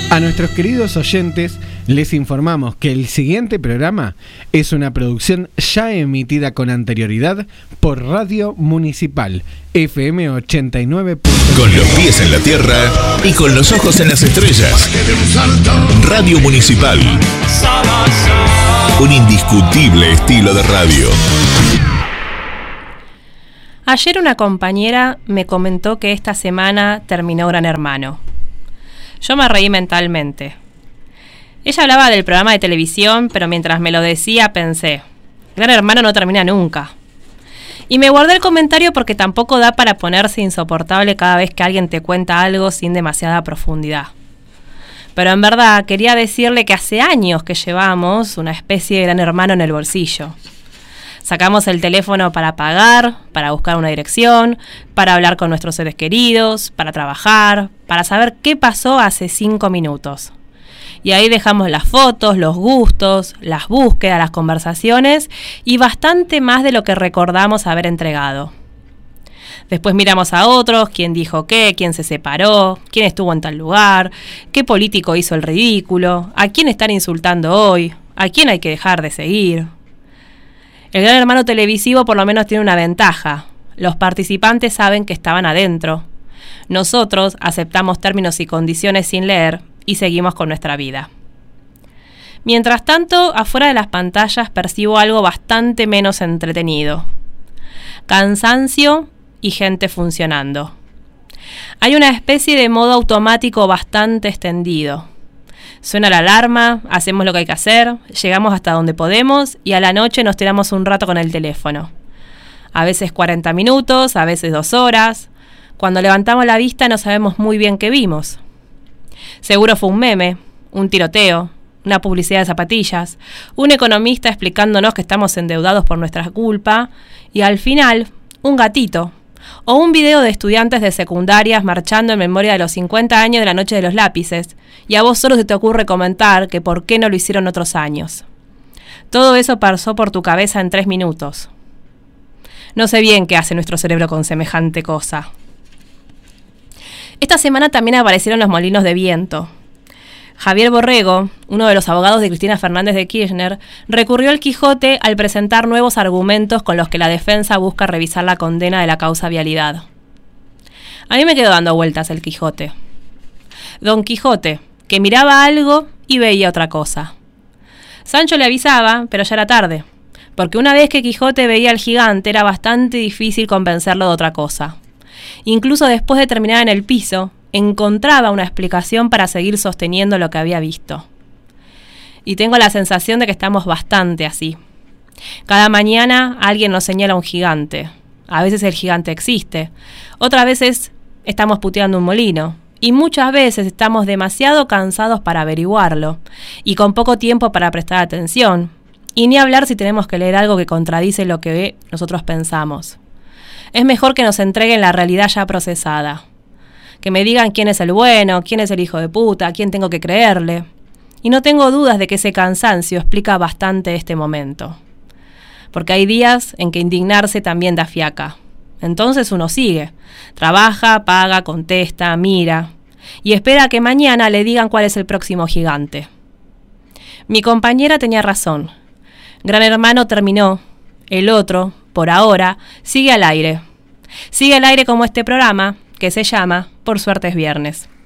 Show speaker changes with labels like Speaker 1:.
Speaker 1: A nuestros queridos oyentes les informamos que el siguiente programa es una producción ya emitida con anterioridad por Radio Municipal FM 89.
Speaker 2: Con los pies en la tierra y con los ojos en las estrellas. Radio Municipal. Un indiscutible estilo de radio.
Speaker 3: Ayer una compañera me comentó que esta semana terminó Gran Hermano. Yo me reí mentalmente. Ella hablaba del programa de televisión, pero mientras me lo decía pensé, Gran Hermano no termina nunca. Y me guardé el comentario porque tampoco da para ponerse insoportable cada vez que alguien te cuenta algo sin demasiada profundidad. Pero en verdad quería decirle que hace años que llevamos una especie de Gran Hermano en el bolsillo. Sacamos el teléfono para pagar, para buscar una dirección, para hablar con nuestros seres queridos, para trabajar, para saber qué pasó hace 5 minutos. Y ahí dejamos las fotos, los gustos, las búsquedas, las conversaciones y bastante más de lo que recordamos haber entregado. Después miramos a otros, quién dijo qué, quién se separó, quién estuvo en tal lugar, qué político hizo el ridículo, a quién están insultando hoy, a quién hay que dejar de seguir. El Gran Hermano televisivo por lo menos tiene una ventaja. Los participantes saben que estaban adentro. Nosotros aceptamos términos y condiciones sin leer y seguimos con nuestra vida. Mientras tanto, afuera de las pantallas percibo algo bastante menos entretenido. Cansancio y gente funcionando. Hay una especie de modo automático bastante extendido. Suena la alarma, hacemos lo que hay que hacer, llegamos hasta donde podemos y a la noche nos tiramos un rato con el teléfono. A veces 40 minutos, a veces 2 horas. Cuando levantamos la vista no sabemos muy bien qué vimos. Seguro fue un meme, un tiroteo, una publicidad de zapatillas, un economista explicándonos que estamos endeudados por nuestra culpa y al final un gatito. O un video de estudiantes de secundarias marchando en memoria de los 50 años de la Noche de los Lápices, y a vos solo se te ocurre comentar que por qué no lo hicieron otros años. Todo eso pasó por tu cabeza en 3 minutos. No sé bien qué hace nuestro cerebro con semejante cosa. Esta semana también aparecieron los molinos de viento. Javier Borrego, uno de los abogados de Cristina Fernández de Kirchner, recurrió al Quijote al presentar nuevos argumentos con los que la defensa busca revisar la condena de la causa vialidad. A mí me quedó dando vueltas el Quijote. Don Quijote, que miraba algo y veía otra cosa. Sancho le avisaba, pero ya era tarde, porque una vez que Quijote veía al gigante era bastante difícil convencerlo de otra cosa. Incluso después de terminar en el piso, encontraba una explicación para seguir sosteniendo lo que había visto. Y tengo la sensación de que estamos bastante así. Cada mañana alguien nos señala un gigante. A veces el gigante existe. Otras veces estamos puteando un molino. Y muchas veces estamos demasiado cansados para averiguarlo. Y con poco tiempo para prestar atención. Y ni hablar si tenemos que leer algo que contradice lo que nosotros pensamos. Es mejor que nos entreguen la realidad ya procesada. Que me digan quién es el bueno, quién es el hijo de puta, a quién tengo que creerle. Y no tengo dudas de que ese cansancio explica bastante este momento. Porque hay días en que indignarse también da fiaca. Entonces uno sigue. Trabaja, paga, contesta, mira. Y espera a que mañana le digan cuál es el próximo gigante. Mi compañera tenía razón. Gran Hermano terminó. El otro, por ahora, sigue al aire. Sigue al aire como este programa, que se llama Por Suerte es Viernes.